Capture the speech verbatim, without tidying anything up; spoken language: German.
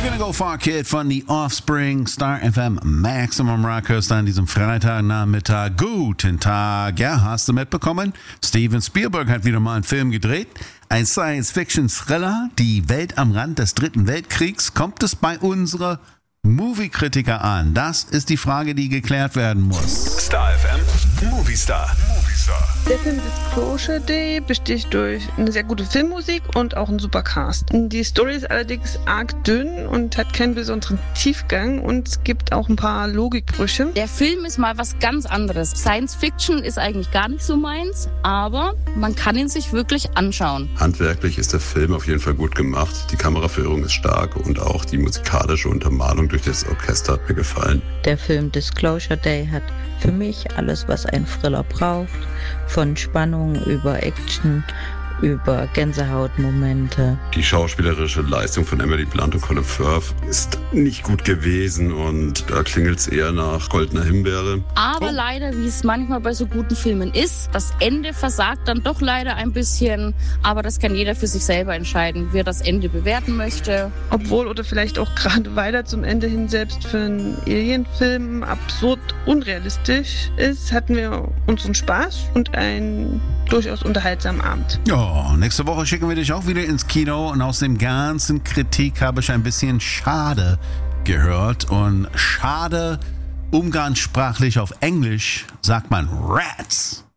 You're gonna go far, Kid von The Offspring, Star F M Maximum Rockers an diesem Freitagnachmittag. Guten Tag. Ja, hast du mitbekommen? Steven Spielberg hat wieder mal einen Film gedreht. Ein Science-Fiction-Thriller, die Welt am Rand des Dritten Weltkriegs. Kommt es bei unserer Movie-Kritiker an? Das ist die Frage, die geklärt werden muss. Star F M Movie Star. Der Film Disclosure Day besticht durch eine sehr gute Filmmusik und auch einen super Cast. Die Story ist allerdings arg dünn und hat keinen besonderen Tiefgang und es gibt auch ein paar Logikbrüche. Der Film ist mal was ganz anderes. Science Fiction ist eigentlich gar nicht so meins, aber man kann ihn sich wirklich anschauen. Handwerklich ist der Film auf jeden Fall gut gemacht. Die Kameraführung ist stark und auch die musikalische Untermalung durch das Orchester hat mir gefallen. Der Film Disclosure Day hat für mich alles, was ein Thriller braucht. Von Spannung über Action, über Gänsehautmomente. Die schauspielerische Leistung von Emily Blunt und Colin Firth ist nicht gut gewesen und da klingelt es eher nach goldener Himbeere. Aber Oh. leider, wie es manchmal bei so guten Filmen ist, das Ende versagt dann doch leider ein bisschen. Aber das kann jeder für sich selber entscheiden, wer das Ende bewerten möchte. Obwohl oder vielleicht auch gerade weiter zum Ende hin selbst für einen Alien-Film absurd unrealistisch ist, hatten wir unseren Spaß und einen durchaus unterhaltsamen Abend. Ja, nächste Woche schicken wir dich auch wieder ins Kino und aus dem ganzen Kritik habe ich ein bisschen schade gehört und schade umgangssprachlich auf Englisch sagt man Rats.